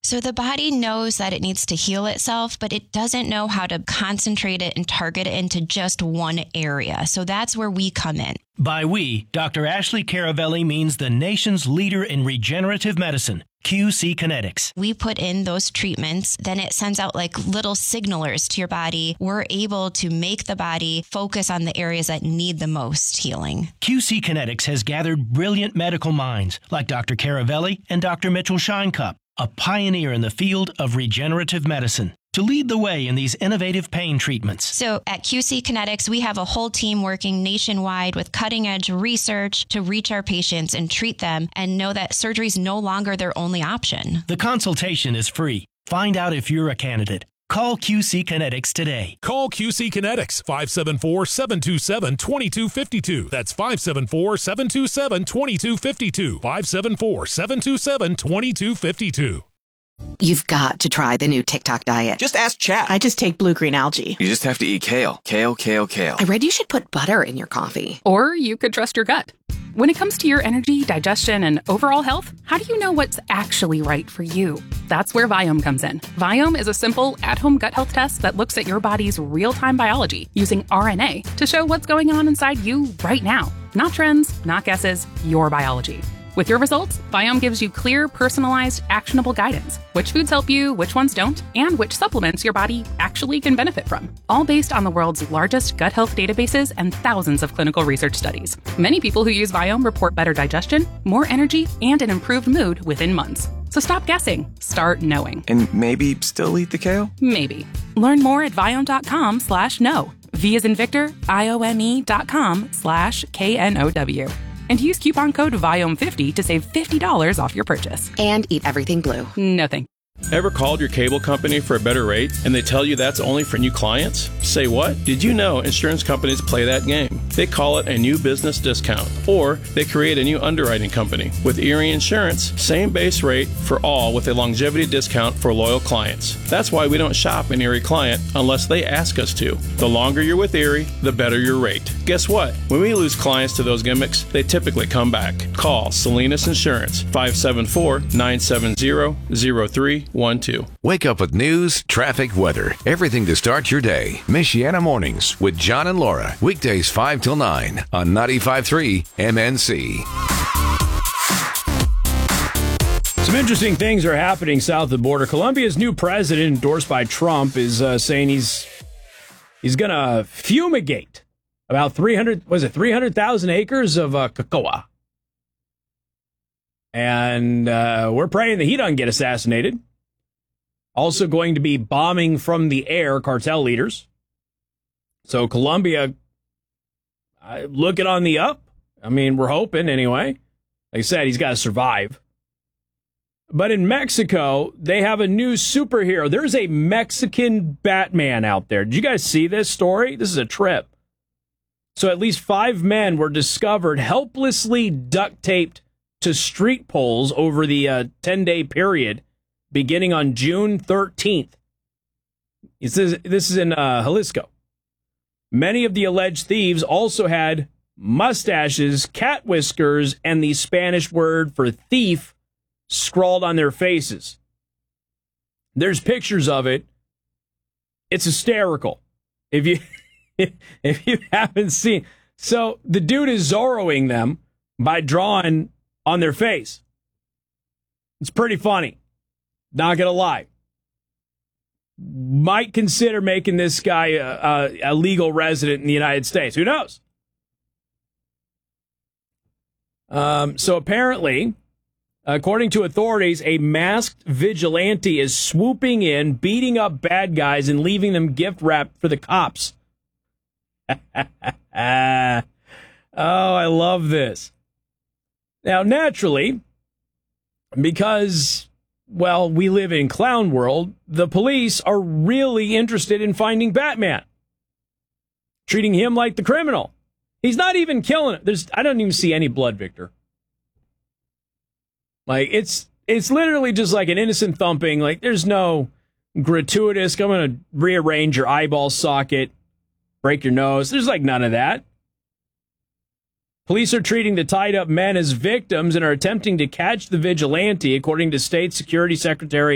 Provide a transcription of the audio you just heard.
So the body knows that it needs to heal itself, but it doesn't know how to concentrate it and target it into just one area. So that's where we come in. By we, Dr. Ashley Caravelli means the nation's leader in regenerative medicine, QC Kinetics. We put in those treatments, then it sends out like little signalers to your body. We're able to make the body focus on the areas that need the most healing. QC Kinetics has gathered brilliant medical minds like Dr. Caravelli and Dr. Mitchell Scheinkup, a pioneer in the field of regenerative medicine, to lead the way in these innovative pain treatments. So at QC Kinetics, we have a whole team working nationwide with cutting-edge research to reach our patients and treat them and know that surgery is no longer their only option. The consultation is free. Find out if you're a candidate. Call QC Kinetics today. Call QC Kinetics, 574-727-2252. That's 574-727-2252. 574-727-2252. You've got to try the new TikTok diet. Just ask Chat. I just take blue-green algae. You just have to eat kale. Kale, kale, kale. I read you should put butter in your coffee. Or you could trust your gut. When it comes to your energy, digestion, and overall health, how do you know what's actually right for you? That's where Viome comes in. Viome is a simple, at-home gut health test that looks at your body's real-time biology using RNA to show what's going on inside you right now. Not trends, not guesses, your biology. With your results, Viome gives you clear, personalized, actionable guidance. Which foods help you, which ones don't, and which supplements your body actually can benefit from. All based on the world's largest gut health databases and thousands of clinical research studies. Many people who use Viome report better digestion, more energy, and an improved mood within months. So stop guessing. Start knowing. And maybe still eat the kale? Maybe. Learn more at Viome.com/know. V as in Victor, IOME.com/KNOW. And use coupon code VIOME50 to save $50 off your purchase. And eat everything blue. No thanks. Ever called your cable company for a better rate and they tell you that's only for new clients? Say what? Did you know insurance companies play that game? They call it a new business discount, or they create a new underwriting company. With Erie Insurance, same base rate for all with a longevity discount for loyal clients. That's why we don't shop an Erie client unless they ask us to. The longer you're with Erie, the better your rate. Guess what? When we lose clients to those gimmicks, they typically come back. Call Salinas Insurance, 574-970-0312. Wake up with news, traffic, weather, everything to start your day. Michiana Mornings with John and Laura. Weekdays 5 till 9 on 95.3 MNC. Some interesting things are happening south of the border. Colombia's new president, endorsed by Trump, is saying he's going to fumigate about 300,000 acres of cocoa. And we're praying that he doesn't get assassinated. Also going to be bombing from the air cartel leaders. So Colombia, looking on the up. I mean, we're hoping anyway. Like I said, he's got to survive. But in Mexico, they have a new superhero. There's a Mexican Batman out there. Did you guys see this story? This is a trip. So at least 5 men were discovered helplessly duct taped to street poles over the 10-day period beginning on June 13th. This is in Jalisco. Many of the alleged thieves also had mustaches, cat whiskers, and the Spanish word for thief scrawled on their faces. There's pictures of it. It's hysterical. If you haven't seen. So the dude is Zorroing them by drawing on their face. It's pretty funny. Not gonna lie. Might consider making this guy a legal resident in the United States. Who knows? So apparently, according to authorities, a masked vigilante is swooping in, beating up bad guys, and leaving them gift wrapped for the cops. Oh, I love this. Now, naturally, because, well, we live in clown world, the police are really interested in finding Batman, treating him like the criminal. He's not even killing it. I don't even see any blood, Victor. Like, it's literally just like an innocent thumping. Like, there's no gratuitous, I'm going to rearrange your eyeball socket, break your nose. There's like none of that. Police are treating the tied-up men as victims and are attempting to catch the vigilante, according to State Security Secretary